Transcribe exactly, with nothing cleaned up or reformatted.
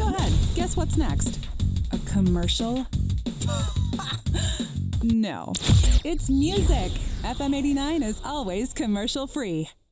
Go ahead. Guess what's next? A commercial? No. It's music. F M eighty-nine is always commercial free.